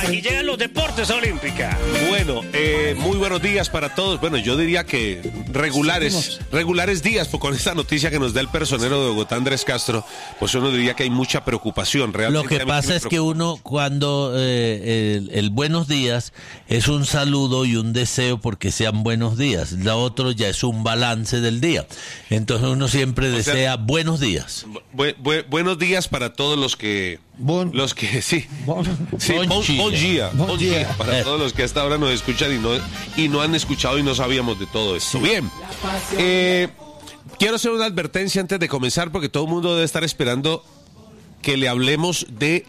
Y llegan los deportes olímpicos. Bueno, muy buenos días para todos. Bueno, yo diría que regulares días, pues, con esta noticia que nos da el personero de Bogotá, Andrés Castro, pues uno diría que hay mucha preocupación. Realmente lo que pasa es que uno cuando el buenos días es un saludo y un deseo porque sean buenos días. Lo otro ya es un balance del día. Entonces uno siempre desea buenos días. Buenos días para todos los que... Bon día para todos los que hasta ahora nos escuchan y no han escuchado y no sabíamos de todo esto. Bien, quiero hacer una advertencia antes de comenzar porque todo el mundo debe estar esperando que le hablemos de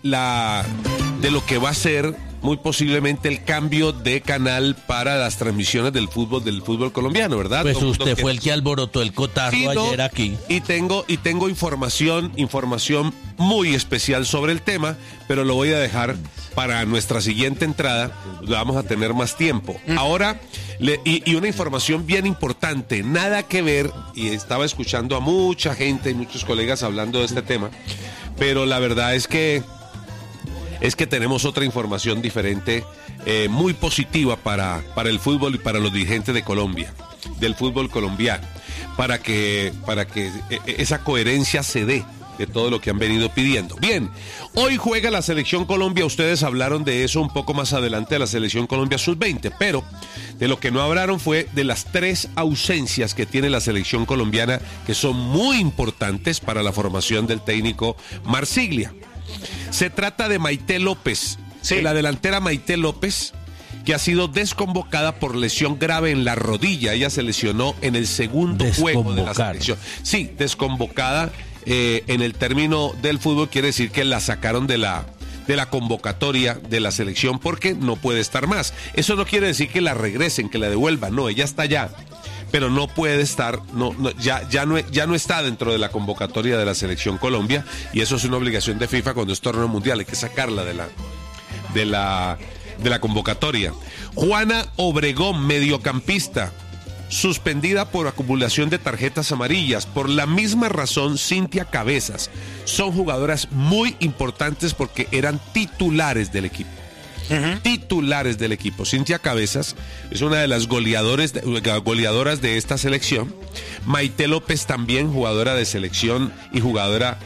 lo que va a ser muy posiblemente el cambio de canal para las transmisiones del fútbol colombiano, ¿verdad? Pues usted fue el que alborotó el cotarro ayer aquí. Y tengo información muy especial sobre el tema, pero lo voy a dejar para nuestra siguiente entrada. Vamos a tener más tiempo. Ahora, y una información bien importante, nada que ver, y estaba escuchando a mucha gente y muchos colegas hablando de este tema, pero la verdad es que tenemos otra información diferente, muy positiva para el fútbol y para los dirigentes de Colombia, del fútbol colombiano, para que esa coherencia se dé de todo lo que han venido pidiendo. Bien, hoy juega la Selección Colombia, ustedes hablaron de eso un poco más adelante, de la Selección Colombia Sub-20, pero de lo que no hablaron fue de las 3 ausencias que tiene la Selección Colombiana, que son muy importantes para la formación del técnico Marsiglia. Se trata de Maite López, la delantera Maite López, que ha sido desconvocada por lesión grave en la rodilla. Ella se lesionó en el segundo juego de la selección. Sí, desconvocada en el término del fútbol quiere decir que la sacaron de la convocatoria de la selección porque no puede estar más. Eso no quiere decir que la regresen, que la devuelvan, no, ella está allá. Pero no puede estar, ya no está dentro de la convocatoria de la Selección Colombia, y eso es una obligación de FIFA cuando es torneo mundial, hay que sacarla de la convocatoria. Juana Obregón, mediocampista, suspendida por acumulación de tarjetas amarillas. Por la misma razón, Cintia Cabezas. Son jugadoras muy importantes porque eran titulares del equipo. Titulares del equipo. Cintia Cabezas es una de las goleadoras de esta selección. Maite López también, jugadora de selección y jugadora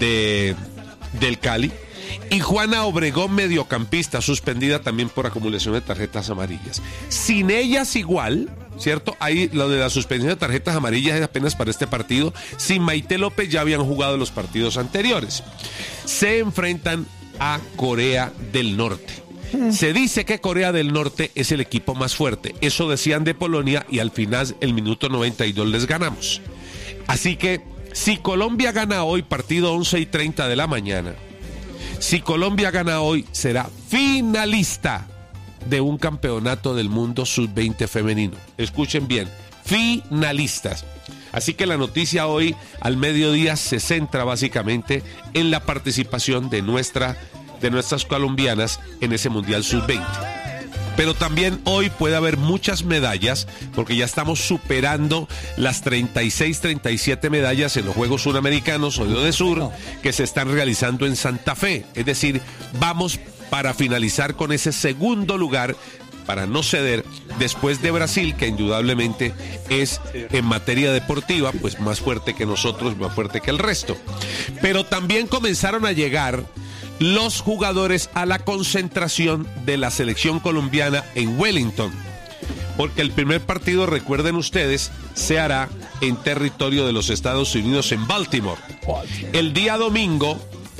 del Cali. Y Juana Obregón, mediocampista, suspendida también por acumulación de tarjetas amarillas. Sin ellas igual, ¿cierto? Ahí lo de la suspensión de tarjetas amarillas es apenas para este partido. Sin Maite López ya habían jugado los partidos anteriores. Se enfrentan a Corea del Norte. Se dice que Corea del Norte es el equipo más fuerte. Eso decían de Polonia y al final, el minuto 92, les ganamos. Así que, si Colombia gana hoy, partido 11:30 de la mañana, si Colombia gana hoy, será finalista de un campeonato del mundo sub-20 femenino. Escuchen bien, finalistas. Así que la noticia hoy, al mediodía, se centra básicamente en la participación de nuestras colombianas en ese Mundial Sub-20. Pero también hoy puede haber muchas medallas, porque ya estamos superando las 36, 37 medallas en los Juegos Suramericanos o de Sur que se están realizando en Santa Fe. Es decir, vamos para finalizar con ese segundo lugar, para no ceder después de Brasil, que indudablemente es en materia deportiva pues más fuerte que nosotros, más fuerte que el resto. Pero también comenzaron a llegar los jugadores a la concentración de la selección colombiana en Wellington, porque el primer partido, recuerden ustedes, se hará en territorio de los Estados Unidos, en Baltimore. El día domingo,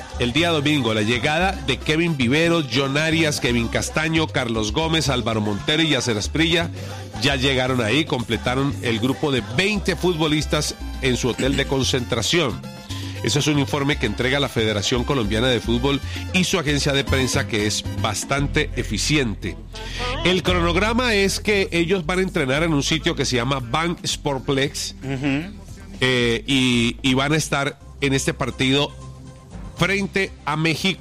la llegada de Kevin Viveros, John Arias, Kevin Castaño, Carlos Gómez, Álvaro Montero y Yacer Asprilla ya llegaron ahí, completaron el grupo de 20 futbolistas en su hotel de concentración. Ese es un informe que entrega la Federación Colombiana de Fútbol y su agencia de prensa, que es bastante eficiente. El cronograma es que ellos van a entrenar en un sitio que se llama Bank Sportplex, y van a estar en este partido frente a México.